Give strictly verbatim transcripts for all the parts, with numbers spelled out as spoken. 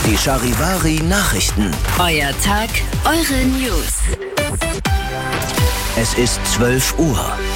Die Charivari Nachrichten. Euer Tag, eure News. Es ist zwölf Uhr.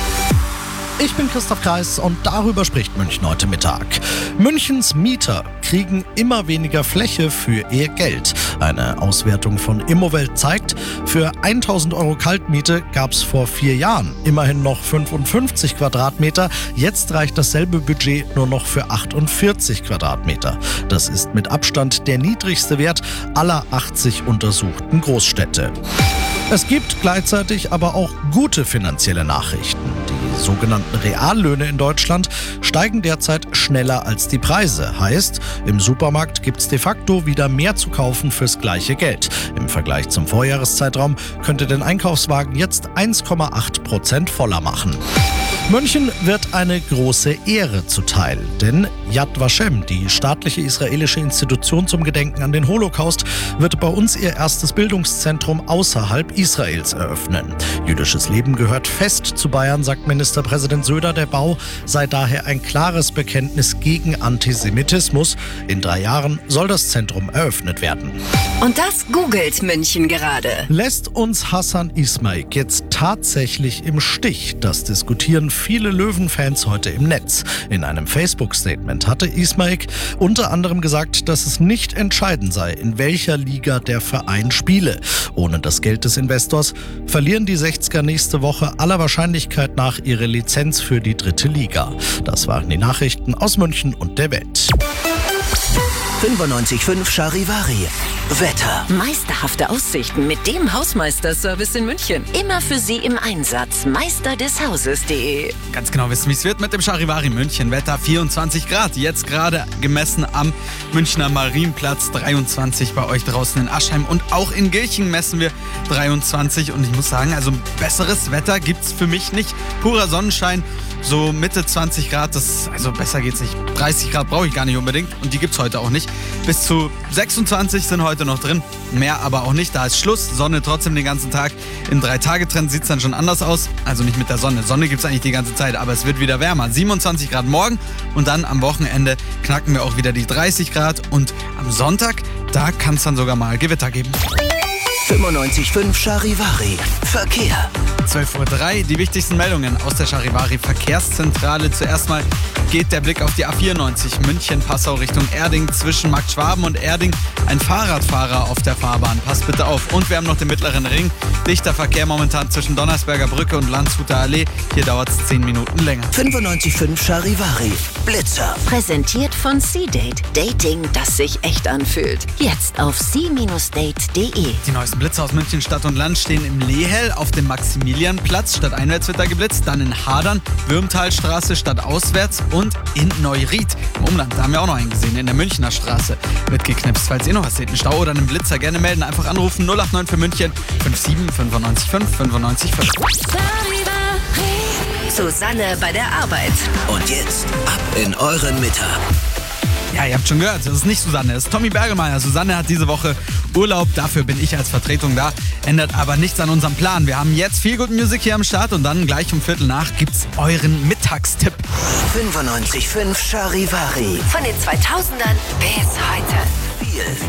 Ich bin Christoph Kreis und darüber spricht München heute Mittag. Münchens Mieter kriegen immer weniger Fläche für ihr Geld. Eine Auswertung von Immowelt zeigt, für tausend Euro Kaltmiete gab es vor vier Jahren immerhin noch fünfundfünfzig Quadratmeter. Jetzt reicht dasselbe Budget nur noch für achtundvierzig Quadratmeter. Das ist mit Abstand der niedrigste Wert aller achtzig untersuchten Großstädte. Es gibt gleichzeitig aber auch gute finanzielle Nachrichten. Die sogenannten Reallöhne in Deutschland steigen derzeit schneller als die Preise. Heißt, im Supermarkt gibt es de facto wieder mehr zu kaufen fürs gleiche Geld. Im Vergleich zum Vorjahreszeitraum könnte den Einkaufswagen jetzt eins Komma acht Prozent voller machen. München wird eine große Ehre zuteil, denn Yad Vashem, die staatliche israelische Institution zum Gedenken an den Holocaust, wird bei uns ihr erstes Bildungszentrum außerhalb Israels eröffnen. Jüdisches Leben gehört fest zu Bayern, sagt Ministerpräsident Söder. Der Bau sei daher ein klares Bekenntnis gegen Antisemitismus. In drei Jahren soll das Zentrum eröffnet werden. Und das googelt München gerade. Lässt uns Hassan Ismaik jetzt tatsächlich im Stich? Das diskutieren viele Löwen-Fans heute im Netz. In einem Facebook-Statement hatte Ismaik unter anderem gesagt, dass es nicht entscheidend sei, in welcher Liga der Verein spiele. Ohne das Geld des Investors verlieren die sechziger nächste Woche aller Wahrscheinlichkeit nach ihre Lizenz für die dritte Liga. Das waren die Nachrichten aus München und der Welt. fünfundneunzig Komma fünf Charivari. Wetter. Meisterhafte Aussichten mit dem Hausmeister-Service in München. Immer für Sie im Einsatz. meister des hauses punkt de. Ganz genau wissen, wie es wird mit dem Charivari München. Wetter vierundzwanzig Grad. Jetzt gerade gemessen am Münchner Marienplatz. dreiundzwanzig bei euch draußen in Aschheim. Und auch in Gilching messen wir dreiundzwanzig. Und ich muss sagen, also besseres Wetter gibt's für mich nicht. Purer Sonnenschein. So Mitte zwanzig Grad, das, also besser geht's nicht. dreißig Grad brauche ich gar nicht unbedingt und die gibt's heute auch nicht. Bis zu sechsundzwanzig sind heute noch drin, mehr aber auch nicht. Da ist Schluss, Sonne trotzdem den ganzen Tag. Im Drei-Tage-Trend sieht's dann schon anders aus. Also nicht mit der Sonne. Sonne gibt's eigentlich die ganze Zeit, aber es wird wieder wärmer. siebenundzwanzig Grad morgen und dann am Wochenende knacken wir auch wieder die dreißig Grad. Und am Sonntag, da kann es dann sogar mal Gewitter geben. fünfundneunzig Komma fünf Charivari. Verkehr. zwölf Uhr drei, die wichtigsten Meldungen aus der Charivari Verkehrszentrale. Zuerst mal geht der Blick auf die A vierundneunzig München-Passau Richtung Erding. Zwischen Markt Schwaben und Erding ein Fahrradfahrer auf der Fahrbahn. Passt bitte auf. Und wir haben noch den mittleren Ring. Dichter Verkehr momentan zwischen Donnersberger Brücke und Landshuter Allee. Hier dauert es zehn Minuten länger. fünfundneunzig Komma fünf Charivari. Blitzer. Präsentiert von C-Date. Dating, das sich echt anfühlt. Jetzt auf c Date punkt de. Die neuesten Blitze aus München Stadt und Land stehen im Lehel auf dem Maximilianplatz. Stadteinwärts wird da geblitzt. Dann in Hadern, Würmtalstraße stadtauswärts und in Neuried im Umland. Da haben wir auch noch einen gesehen. In der Münchner Straße wird geknipst. Falls ihr noch was seht, einen Stau oder einen Blitzer, gerne melden. Einfach anrufen null acht neun für München fünf sieben fünfundneunzig fünf fünfundneunzig fünf. Susanne bei der Arbeit. Und jetzt ab in euren Mittag. Ja, ihr habt schon gehört, das ist nicht Susanne, das ist Tommy Bergemeyer. Susanne hat diese Woche Urlaub, dafür bin ich als Vertretung da. Ändert aber nichts an unserem Plan. Wir haben jetzt viel Good Music hier am Start und dann gleich um Viertel nach gibt's euren Mittagstipp. fünfundneunzig Komma fünf Charivari. Von den zweitausendern bis heute. Viel